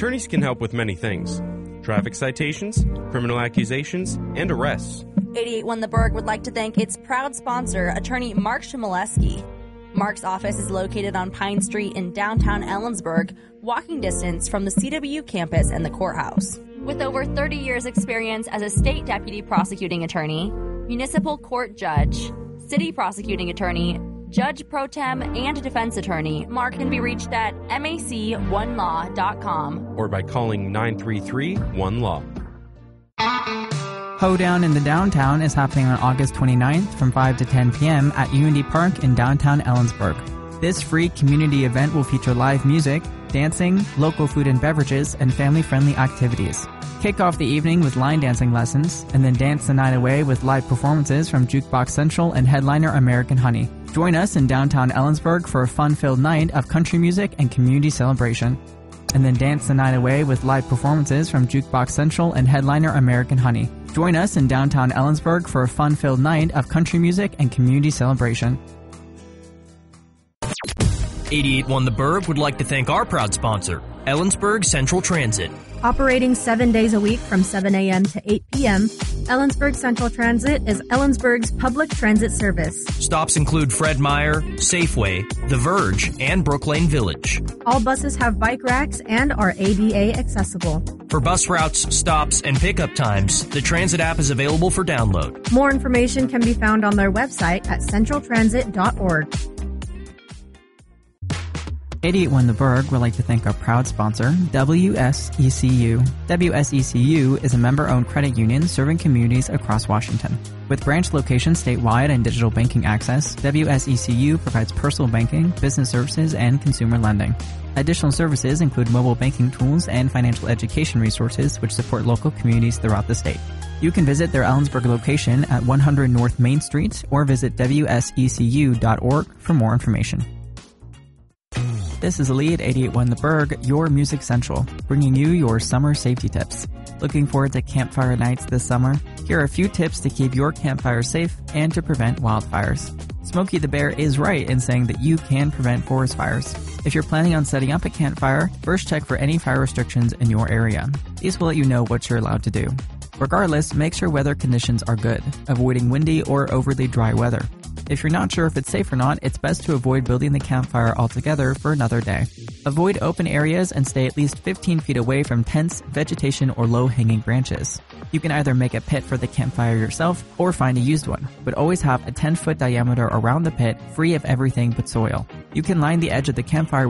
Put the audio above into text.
Attorneys can help with many things: traffic citations, criminal accusations, and arrests. 881 The Berg would like to thank its proud sponsor, attorney Mark Chmielewski. Mark's office is located on Pine Street in downtown Ellensburg, walking distance from the CW campus and the courthouse. With over 30 years' experience as a state deputy prosecuting attorney, municipal court judge, city prosecuting attorney, judge pro tem, and defense attorney, Mark can be reached at mac1law.com or by calling 933-1LAW. Hoedown in the Downtown is happening on August 29th from 5 to 10 p.m. at UND Park in downtown Ellensburg. This free community event will feature live music, dancing, local food and beverages, and family-friendly activities. Kick off the evening with line dancing lessons, and then dance the night away with live performances from Jukebox Central and headliner American Honey. Join us in downtown Ellensburg for a fun-filled night of country music and community celebration. And then dance the night away with live performances from Jukebox Central and headliner American Honey. Join us in downtown Ellensburg for a fun-filled night of country music and community celebration. 881 The Berg would like to thank our proud sponsor, Ellensburg Central Transit. Operating 7 days a week from 7 a.m. to 8 p.m., Ellensburg Central Transit is Ellensburg's public transit service. Stops include Fred Meyer, Safeway, The Verge, and Brooklane Village. All buses have bike racks and are ADA accessible. For bus routes, stops, and pickup times, the transit app is available for download. More information can be found on their website at centraltransit.org. 881 The Berg would like to thank our proud sponsor, WSECU. WSECU is a member-owned credit union serving communities across Washington. With branch locations statewide and digital banking access, WSECU provides personal banking, business services, and consumer lending. Additional services include mobile banking tools and financial education resources which support local communities throughout the state. You can visit their Ellensburg location at 100 North Main Street or visit WSECU.org for more information. This is Ali at 881 The Berg, your Music Central, bringing you your summer safety tips. Looking forward to campfire nights this summer? Here are a few tips to keep your campfire safe and to prevent wildfires. Smokey the Bear is right in saying that you can prevent forest fires. If you're planning on setting up a campfire, first check for any fire restrictions in your area. These will let you know what you're allowed to do. Regardless, make sure weather conditions are good, avoiding windy or overly dry weather. If you're not sure if it's safe or not, it's best to avoid building the campfire altogether for another day. Avoid open areas and stay at least 15 feet away from tents, vegetation, or low-hanging branches. You can either make a pit for the campfire yourself or find a used one, but always have a 10-foot diameter around the pit free of everything but soil. You can line the edge of the campfire